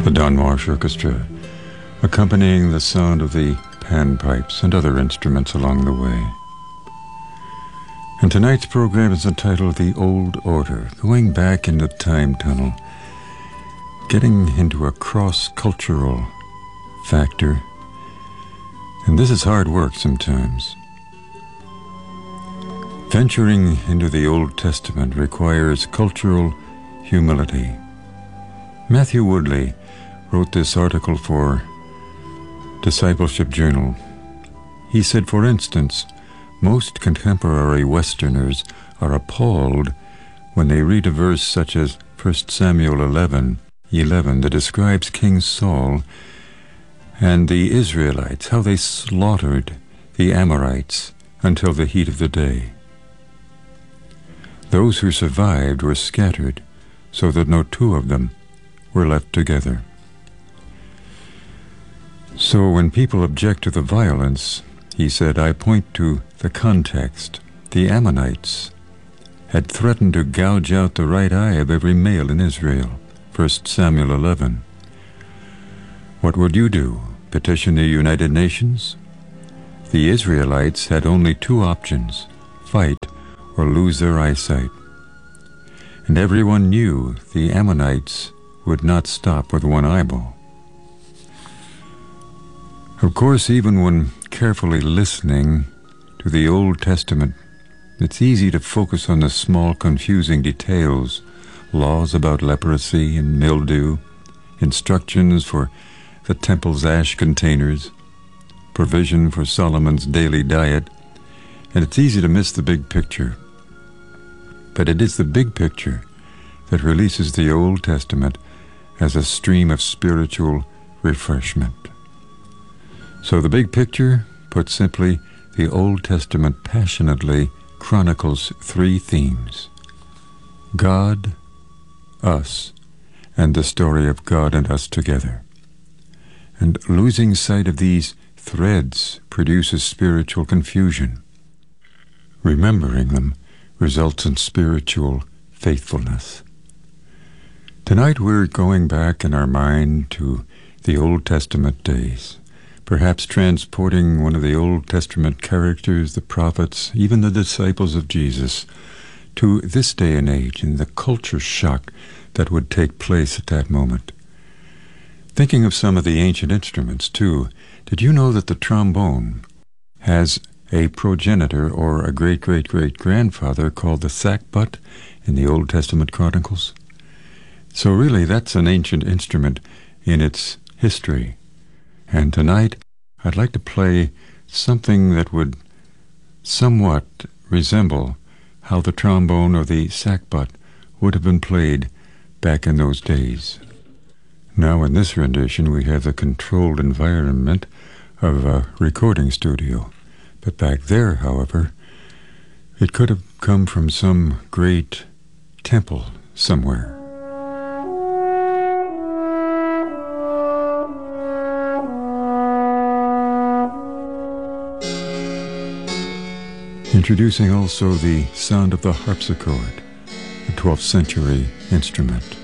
The Don Marsh Orchestra, accompanying the sound of the panpipes and other instruments along the way. And tonight's program is entitled The Old Order, going back in the time tunnel, getting into a cross-cultural factor. And this is hard work sometimes. Venturing into the Old Testament requires cultural humility. Matthew Woodley wrote this article for Discipleship Journal. He said, for instance, most contemporary Westerners are appalled when they read a verse such as 1 Samuel 11:11 that describes King Saul and the Israelites, how they slaughtered the Amorites until the heat of the day. Those who survived were scattered so that no two of them were left together. So when people object to the violence, he said, I point to the context. The Ammonites had threatened to gouge out the right eye of every male in Israel, 1 Samuel 11. What would you do? Petition the United Nations? The Israelites had only two options, fight or lose their eyesight. And everyone knew the Ammonites would not stop with one eyeball. Of course, even when carefully listening to the Old Testament, it's easy to focus on the small, confusing details, laws about leprosy and mildew, instructions for the temple's ash containers, provision for Solomon's daily diet, and it's easy to miss the big picture. But it is the big picture that releases the Old Testament as a stream of spiritual refreshment. So the big picture, put simply, the Old Testament passionately chronicles three themes: God, us, and the story of God and us together. And losing sight of these threads produces spiritual confusion. Remembering them results in spiritual faithfulness. Tonight we're going back in our mind to the Old Testament days, perhaps transporting one of the Old Testament characters, the prophets, even the disciples of Jesus, to this day and age and the culture shock that would take place at that moment. Thinking of some of the ancient instruments, too, did you know that the trombone has a progenitor or a great-great-great-grandfather called the sackbut in the Old Testament Chronicles? So really, that's an ancient instrument in its history. And tonight, I'd like to play something that would somewhat resemble how the trombone or the sackbut would have been played back in those days. Now, in this rendition, we have the controlled environment of a recording studio. But back there, however, it could have come from some great temple somewhere. Introducing also the sound of the harpsichord, the 12th century instrument.